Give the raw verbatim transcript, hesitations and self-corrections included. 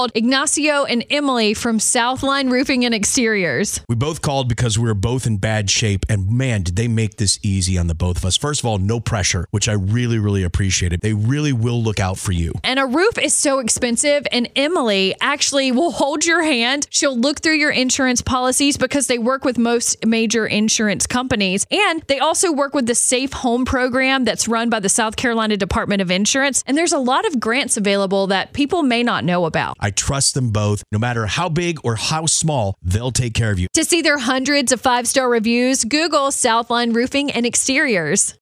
called Ignacio and Emily from Southline Roofing and Exteriors. We both called because we were both in bad shape, and man, did they make this easy on the both of us. First of all, no pressure, which I really, really appreciated. They really will look out for you. And a roof is so expensive, and Emily actually will hold your hand. She'll look through your insurance policies because they work with most major insurance companies. And they also work with the Safe Home program that's run by the South Carolina Department of Insurance. And there's a lot of grants available that people may not know about. I trust them both. No matter how big or how small, they'll take care of you. To see their hundreds of five-star reviews, Google Southline Roofing and Exteriors.